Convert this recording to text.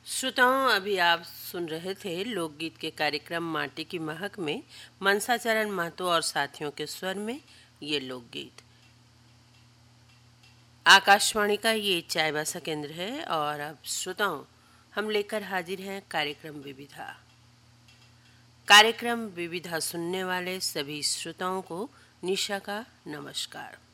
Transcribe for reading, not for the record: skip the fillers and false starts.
श्रोताओं, अभी आप सुन रहे थे लोकगीत के कार्यक्रम माटी की महक में मनसाचरण महतो और साथियों के स्वर में ये लोकगीत। आकाशवाणी का ये चाईबासा केंद्र है और अब श्रोताओं हम लेकर हाजिर हैं कार्यक्रम विविधा सुनने वाले सभी श्रोताओं को निशा का नमस्कार।